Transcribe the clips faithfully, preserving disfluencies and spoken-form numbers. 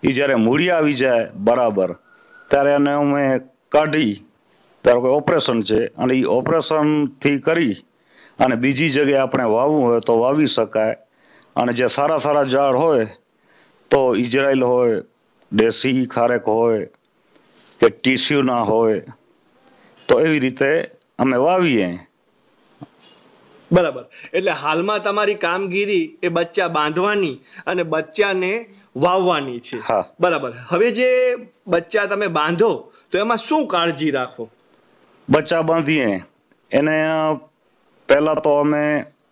એ જ્યારે મૂળિયા આવી જાય બરાબર ત્યારે એને અમે કાઢી, ધારો કે ઓપરેશન છે અને એ ઓપરેશનથી કરી અને બીજી જગ્યાએ આપણે વાવવું હોય તો વાવી શકાય. અને જે સારા સારા ઝાડ હોય તો ઇઝરાયલ હોય, દેશી ખારેક હોય કે ટીસ્યુ ના હોય તો એવી રીતે અમે વાવીએ. બરાબર. એટલે હાલમાં તમારી કામગીરી એ બચ્ચા બાંધવાની અને બચ્ચાને વાવવાની છે. હા. બરાબર. હવે જે બચ્ચા તમે બાંધો તો એમાં શું કાળજી રાખો? બચ્ચા બાંધીએ એને પહેલા તો અમે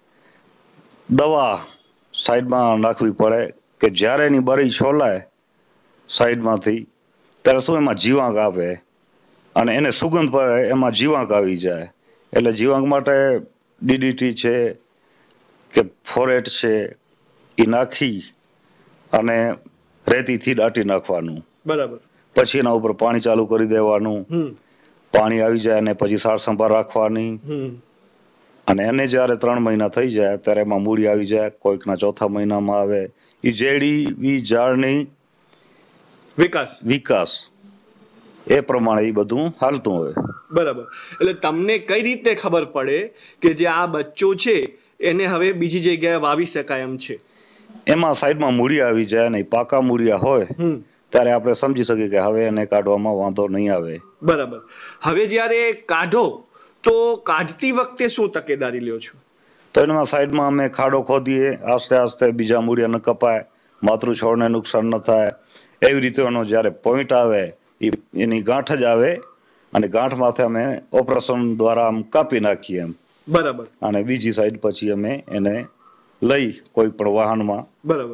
દવા સાઈડમાં નાખવી પડે કે જ્યારે એની બરી છોલાય સાઈડમાંથી ત્યારે શું એમાં જીવાંક આવે અને એને સુગંધ પડે એમાં જીવાંક આવી જાય. એટલે જીવાંક માટે ડીડીટી છે કે ફોરેટ છે એ નાખી અને રેતીથી દાટી નાખવાનું. બરાબર. પછી એના ઉપર પાણી ચાલુ કરી દેવાનું. હમ પાણી આવી જાય અને પછી સાર સંભાળ રાખવાની. હમ અને એને જ્યારે ત્રણ મહિના થઈ જાય ત્યારે એમાં મૂળી આવી જાય, કોઈકના ચોથા મહિનામાં આવે. એ જેડી ઈ ઝાડની વિકાસ વિકાસ એ પ્રમાણે એ બધું હાલતું હોય. બરાબર. એટલે તમને કઈ રીતે ખબર પડે કે જે આ બચ્ચો છે એને હવે બીજી જગ્યાએ વાવી શકાય એમ છે? એમાં સાઈડમાં મૂળિયા આવી જાય ને પાકા મૂળિયા હોય હમ ત્યારે આપણે સમજી શકીએ કે હવે એને કાઢવામાં વાંધો નહીં આવે. બરાબર. હવે જ્યારે કાઢો તો કાઢતી વખતે શું તકેદારી લ્યો છો? તો એમાં સાઈડમાં અમે ખાડો ખોદીએ, આસ્તે આસ્તે બીજા મૂળિયા ન કપાય, માતૃ છોડને નુકસાન ન થાય એવી રીતે એનો જ્યારે પોઈન્ટ આવે એ એની ગાંઠ જ આવે અને ગાંઠ માથે અમે ઓપરેશન દ્વારા આમ કાપી નાખીએ એમ. બરાબર. અને બીજી સાઈડ પછી અમે એને લઈ કોઈ પણ વાહનમાં. બરાબર.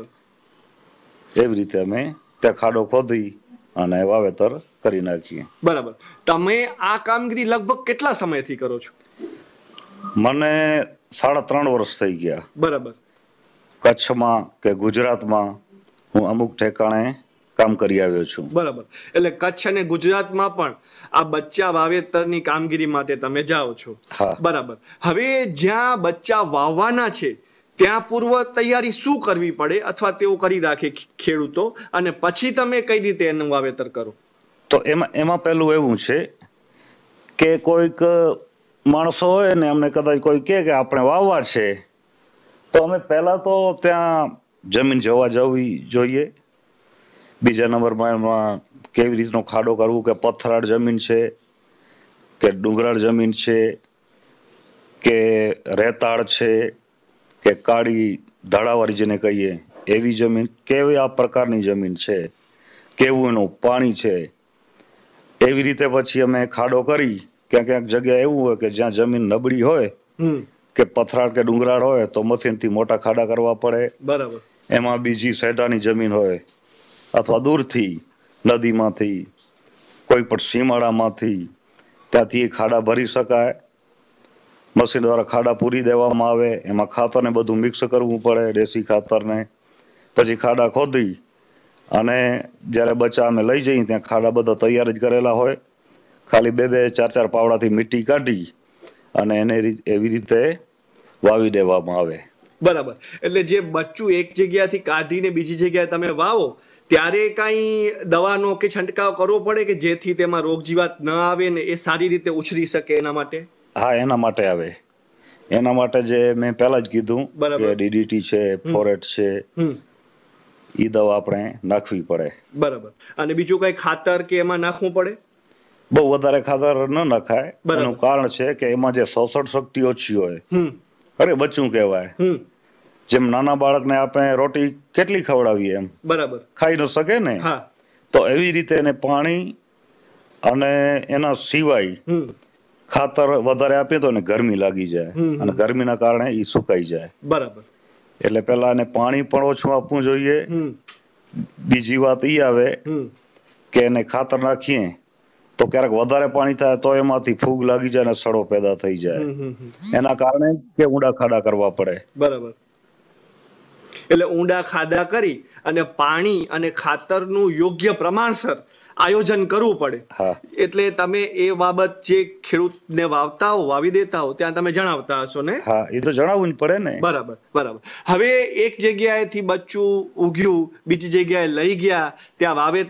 એવી રીતે અમે ત્યાં ખાડો ખોદી અને વાવેતર કરી નાખીએ. બરાબર. તમે આ કામગીરી લગભગ કેટલા સમયથી કરો છો? મને સાડા ત્રણ વર્ષ થઈ ગયા. બરાબર. કચ્છમાં કે ગુજરાતમાં હું અમુક ઠેકાણે કામ કરી આવ્યો છું. બરાબર. એટલે કચ્છ અને ગુજરાતમાં પણ આ બચ્ચા વાવેતરની કામગીરી માટે તમે જાઓ છો. હા. બરાબર. હવે જ્યાં બચ્ચા વાવવાના છે ત્યાં પૂર્વ તૈયારી શું કરવી પડે અથવા તેઓ કરી રાખે ખેડૂતો અને પછી તમે કઈ રીતે એનું વાવેતર કરો? તો એમાં એમાં પહેલું એવું છે કે કોઈક માણસો હોય ને અમને કદાચ કોઈ કહે કે આપણે વાવવા છે તો અમે પહેલા તો ત્યાં જમીન જોવા જવી જોઈએ. બીજા નંબરમાં એમાં કેવી રીતનો ખાડો કરવું કે પથરાળ જમીન છે કે ડુંગરાળ જમીન છે કે રેતાળ છે કે કાળી ધાડાવાળી જેને કહીએ એવી જમીન, કેવી આ પ્રકારની જમીન છે, કેવું એનું પાણી છે. એવી રીતે પછી અમે ખાડો કરી ક્યાંક ક્યાંક જગ્યા એવું હોય કે જ્યાં જમીન નબળી હોય કે પથરાળ કે ડુંગરાળ હોય તો મશીનથી મોટા ખાડા કરવા પડે. બરાબર. એમાં બીજી સેટાની જમીન હોય અથવા દૂરથી નદીમાંથી કોઈ પણ સીમાડામાંથી ત્યાંથી એ ખાડા ભરી શકાય. મશીન દ્વારા ખાડા પૂરી દેવામાં આવે, એમાં ખાતરને બધું મિક્સ કરવું પડે, દેશી ખાતરને. પછી ખાડા ખોદી અને જ્યારે બચ્ચા અમે લઈ જઈએ ત્યાં ખાડા બધા તૈયાર જ કરેલા હોય, ખાલી બે બે ચાર ચાર પાવડાથી મીટ્ટી કાઢી અને એને એવી રીતે વાવી દેવામાં આવે. બરાબર. એટલે જે બચ્ચું એક જગ્યાથી કાઢીને બીજી જગ્યાએ તમે વાવો ત્યારે કાંઈ દવાનો કે છંટકાવ કરવો પડે કે જેથી તેમાં રોગ જીવાત ન આવે ને એ સારી રીતે ઉછરી શકે એના માટે? હા, એના માટે આવે. એના માટે જે મેં પહેલા જ કીધું કે ડીડીટી છે, ફોરેટ છે, ઈ દવા આપણે નાખવી પડે. બરાબર. અને બીજું કઈ ખાતર કે એમાં નાખવું પડે? બહુ વધારે ખાતર ન નખાય. એનું કારણ છે કે એમાં જે શોષણ શક્તિ ઓછી હોય. અરે બચ્ચું કહેવાય. જેમ નાના બાળકને આપણે રોટી કેટલી ખવડાવીએ એમ, બરાબર, ખાઈ ન શકે ને. તો એવી રીતે એને પાણી અને એના સિવાય ખાતર વધારે આપીએ તો એને ગરમી લાગી જાય અને ગરમીના કારણે એ સુકાઈ જાય. બરાબર. એટલે પેલા એને પાણી પણ ઓછું આપવું જોઈએ. બીજી વાત ઈ આવે કે એને ખાતર નાખીએ તો ક્યારેક વધારે પાણી થાય તો એમાંથી ફૂગ લાગી જાય અને સડો પેદા થઈ જાય. એના કારણે કે ઊંડા ખાડા કરવા પડે. બરાબર. એટલે ઊંડા ખાડા કરી અને પાણી અને ખાતરનું યોગ્ય પ્રમાણસર આયોજન કરવું પડે. હા એટલે તમે એ બાબત જે ખેડૂતને વાવતા હો વાવી દેતા હો ત્યાં તમે જણાવતા હશો ને? હા એ તો જણાવવું જ પડે ને. બરાબર બરાબર. હવે એક જગ્યાએથી બચ્ચું ઉગ્યું બીજી જગ્યાએ લઈ ગયા ત્યાં વાવેતર